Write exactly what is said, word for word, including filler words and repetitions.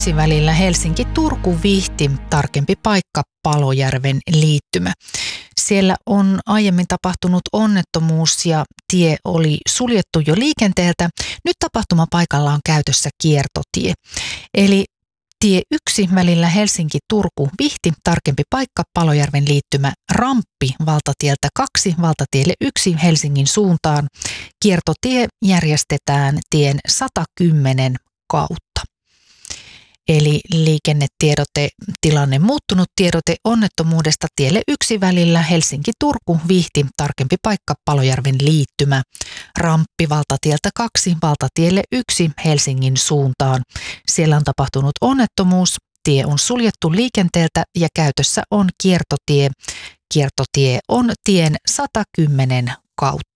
välillä Helsinki-Turku-Vihti, tarkempi paikka Palojärven liittymä. Siellä on aiemmin tapahtunut onnettomuus ja tie oli suljettu jo liikenteeltä. Nyt tapahtumapaikalla on käytössä kiertotie. Eli tie yksi välillä Helsinki-Turku-Vihti, tarkempi paikka Palojärven liittymä, ramppi valtatieltä kaksi valtatielle yksi Helsingin suuntaan. Kiertotie järjestetään tien sata kymmenen kautta. Eli liikennetiedote, tilanne muuttunut tiedote onnettomuudesta tielle yksi välillä Helsinki-Turku-Vihti, tarkempi paikka Palojärven liittymä, ramppi valtatieltä kaksi valtatielle yksi Helsingin suuntaan. Siellä on tapahtunut onnettomuus, tie on suljettu liikenteeltä ja käytössä on kiertotie. Kiertotie on tien sata kymmenen kautta.